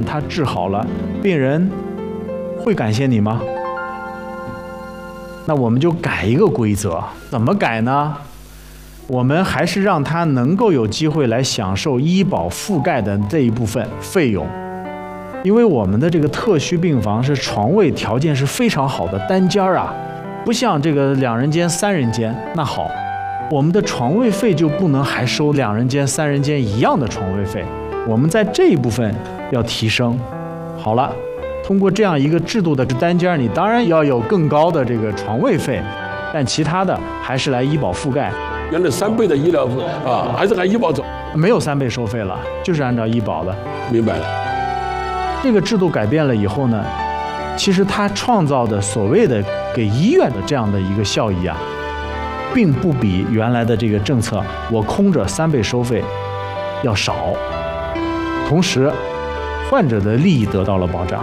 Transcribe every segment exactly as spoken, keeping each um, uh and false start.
他治好了，病人会感谢你吗？那我们就改一个规则，怎么改呢？我们还是让他能够有机会来享受医保覆盖的这一部分费用，因为我们的这个特需病房是床位条件是非常好的单间啊，不像这个两人间、三人间。那好，我们的床位费就不能还收两人间、三人间一样的床位费，我们在这一部分要提升。好了，通过这样一个制度的单间，你当然要有更高的这个床位费，但其他的还是来医保覆盖。 原来三倍的医疗啊，还是按医保走， 没有三倍收费了，就是按照医保的。 明白了。 这个制度改变了以后呢，其实它创造的所谓的给医院的这样的一个效益啊，并不比原来的这个政策我空着三倍收费要少，同时患者的利益得到了保障。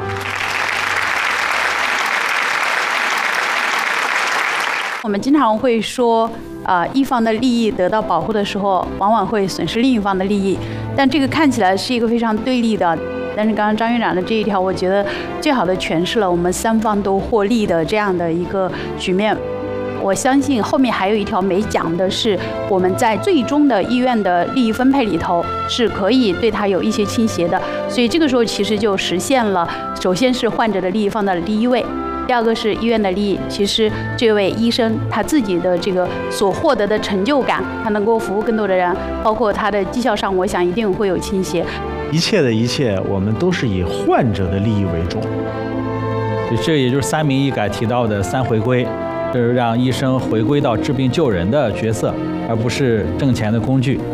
我们经常会说，呃，一方的利益得到保护的时候，往往会损失另一方的利益，但这个看起来是一个非常对立的。但是刚刚张院长的这一条，我觉得最好的诠释了我们三方都获利的这样的一个局面。我相信后面还有一条没讲的是，我们在最终的医院的利益分配里头是可以对它有一些倾斜的，所以这个时候其实就实现了，首先是患者的利益放在了第一位。第二个是医院的利益，其实这位医生他自己的这个所获得的成就感，他能够服务更多的人，包括他的绩效上，我想一定会有倾斜。 一切的一切，我们都是以患者的利益为重。 这也就是三民医改提到的三回归，就是让医生回归到治病救人的角色，而不是挣钱的工具。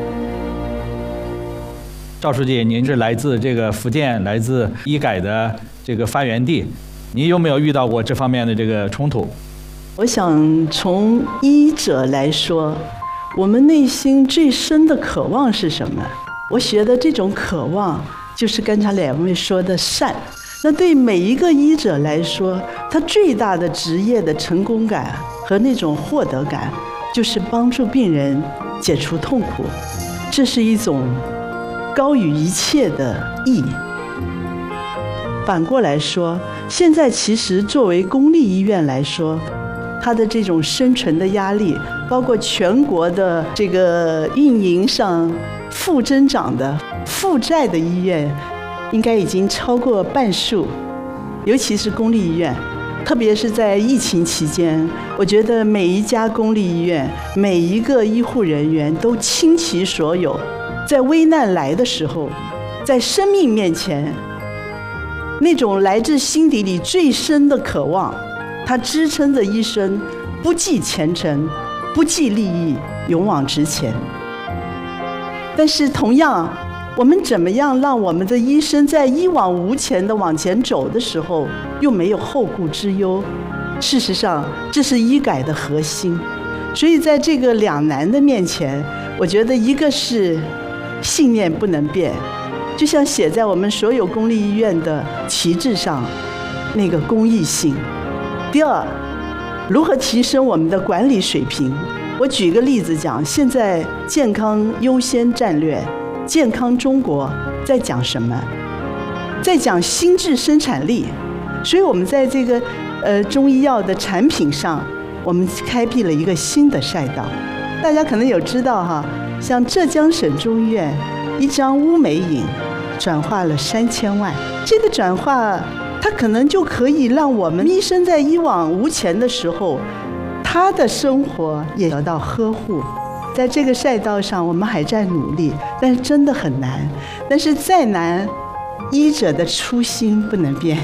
赵书记，您是来自这个福建，来自医改的这个发源地。你有没有遇到过这方面的这个冲突？ 我想从医者来说，我们内心最深的渴望是什么？我觉得这种渴望就是刚才两位说的善。那对每一个医者来说，他最大的职业的成功感和那种获得感，就是帮助病人解除痛苦，这是一种高于一切的义。反过来说，现在其实作为公立医院来说，它的这种生存的压力，包括全国的这个运营上负增长的负债的医院，应该已经超过半数，尤其是公立医院。特别是在疫情期间，我觉得每一家公立医院，每一个医护人员都倾其所有，在危难来的时候，在生命面前，那种来自心底里最深的渴望，他支撑着医生不计前程，不计利益，勇往直前。但是同样，我们怎么样让我们的医生在一往无前的往前走的时候，又没有后顾之忧？事实上，这是医改的核心。所以在这个两难的面前，我觉得一个是信念不能变，就像写在我们所有公立医院的旗帜上那个公益性。第二，如何提升我们的管理水平？我举个例子讲，现在健康优先战略，健康中国在讲什么？在讲新质生产力。所以我们在这个呃中医药的产品上，我们开辟了一个新的赛道。大家可能有知道哈，像浙江省中医院一张乌梅饮转化了三千万，这个转化它可能就可以让我们医生在一往无前的时候，他的生活也得到呵护。在这个赛道上，我们还在努力，但是真的很难。但是再难，医者的初心不能变。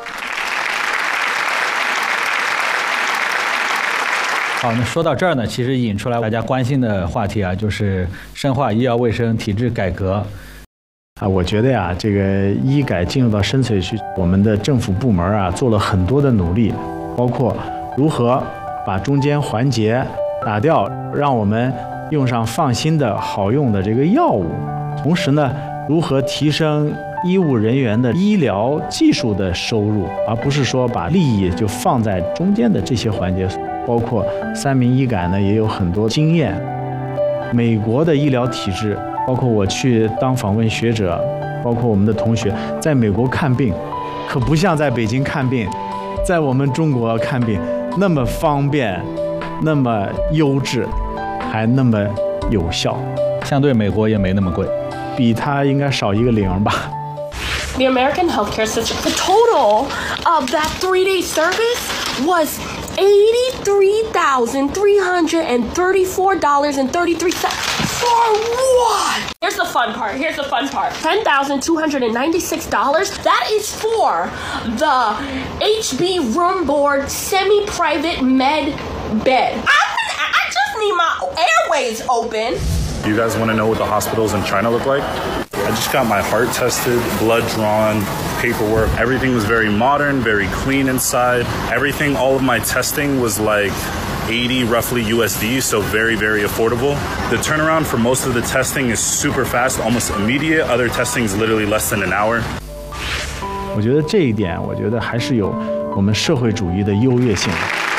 好，那说到这儿呢，其实引出来大家关心的话题啊，就是深化医药卫生体制改革。 啊，我觉得呀，这个医改进入到深邃区，我们的政府部门啊做了很多的努力，包括如何把中间环节打掉，让我们用上放心的好用的这个药物，同时呢，如何提升医务人员的医疗技术的收入，而不是说把利益就放在中间的这些环节。包括三民医改呢，也有很多经验。美国的医疗体制，包括我去当访问学者， 包括我们的同学，在美国看病，可不像在北京看病，在我们中国看病那么方便，那么优质，还那么有效。 相对美国也没那么贵， 比它应该少一个零吧。 The American healthcare system, the total of that three-day service was eighty-three thousand three hundred thirty-four dollars and thirty-three cents. For what? Here's the fun part. Here's the fun part. ten thousand two hundred ninety-six dollars. That is for the H B room board semi-private med bed. I, I just need my airways open. You guys want to know what the hospitals in China look like? I just got my heart tested, blood drawn, paperwork. Everything was very modern, very clean inside. Everything, all of my testing was like eighty roughly U S D, so very, very affordable. The turnaround for most of the testing is super fast, almost immediate. Other testing is literally less than an hour. 我觉得这一点，我觉得还是有我们社会主义的优越性。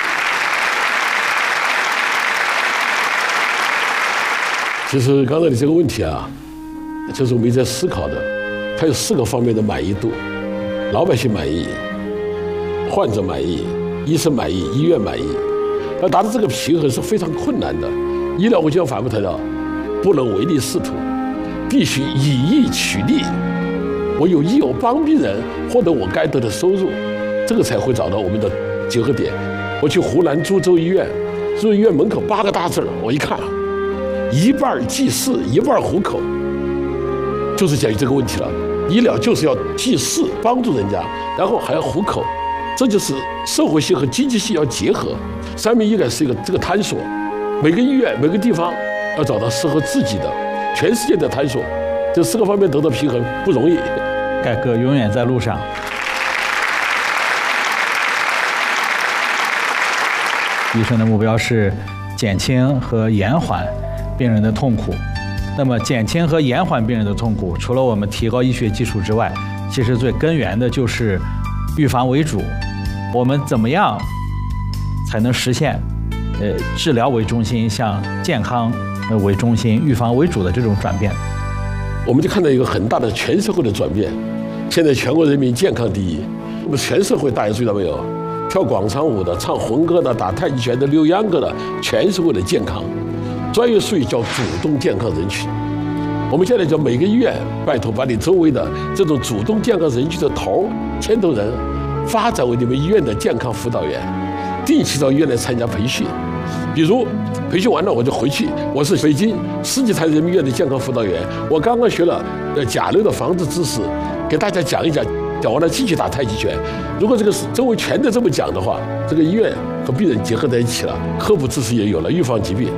其实刚才你这个问题啊，就是我们一直在思考的，它有四个方面的满意度：老百姓满意、患者满意、医生满意、医院满意。要达到这个平衡是非常困难的。医疗我就要反复谈到，不能唯利是图，必须以义取利。我有义，我帮病人获得我该得的收入，这个才会找到我们的结合点。我去湖南株洲医院，株洲医院门口八个大字儿，我一看，一半济世，一半糊口，就是讲这个问题了。医疗就是要济世，帮助人家，然后还要糊口，这就是社会性和经济性要结合。三民医改是一个这个探索，每个医院每个地方要找到适合自己的，全世界的探索，这四个方面得到平衡不容易。 改革永远在路上。医生的目标是减轻和延缓病人的痛苦。那么，减轻和延缓病人的痛苦，除了我们提高医学技术之外，其实最根源的就是预防为主。我们怎么样才能实现呃治疗为中心向健康为中心、预防为主的这种转变？ 我们就看到一个很大的全社会的转变。现在全国人民健康第一，我们全社会大家注意到没有？跳广场舞的、唱红歌的、打太极拳的、溜秧歌的，全是为了健康。专业术语叫主动健康人群。我们现在叫每个医院拜托把你周围的这种主动健康人群的头牵头人发展为你们医院的健康辅导员，定期到医院来参加培训。比如培训完了我就回去，我是北京世纪坛人民医院的健康辅导员，我刚刚学了呃甲流的防治知识，给大家讲一讲，讲完了继续打太极拳。如果这个周围全都这么讲的话，这个医院和病人结合在一起了，科普知识也有了，预防疾病。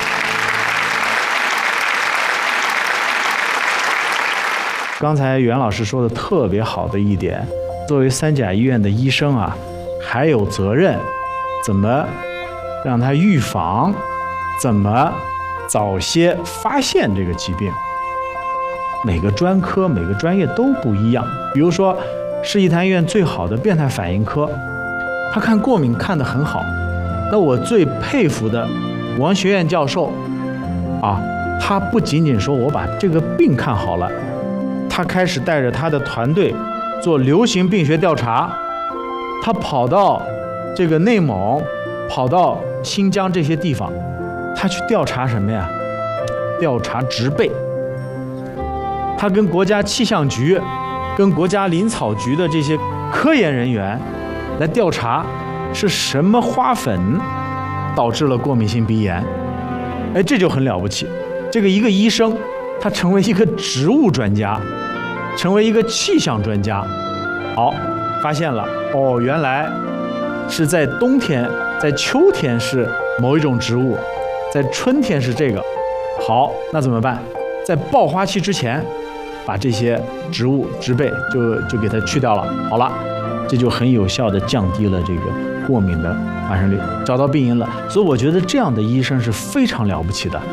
刚才袁老师说的特别好的一点，作为三甲医院的医生啊，还有责任怎么让他预防，怎么早些发现这个疾病。每个专科每个专业都不一样。比如说世纪坛医院最好的变态反应科，他看过敏看得很好。那我最佩服的王学院教授啊，他不仅仅说我把这个病看好了，他开始带着他的团队做流行病学调查，他跑到这个内蒙，跑到新疆这些地方，他去调查什么呀？调查植被。他跟国家气象局、跟国家林草局的这些科研人员来调查是什么花粉导致了过敏性鼻炎。哎，这就很了不起。这个一个医生，他成为一个植物专家，成为一个气象专家。好，发现了哦，原来是在冬天，在秋天是某一种植物，在春天是这个。好，那怎么办？在爆花期之前，把这些植物植被就就给它去掉了。好了，这就很有效地降低了这个过敏的发生率，找到病因了。所以我觉得这样的医生是非常了不起的。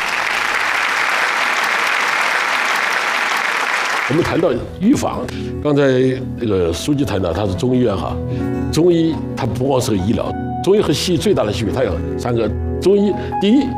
我们谈到预防，刚才这个书记谈到他是中医院哈，中医它不光是个医疗，中医和西医最大的区别，它有三个。中医第一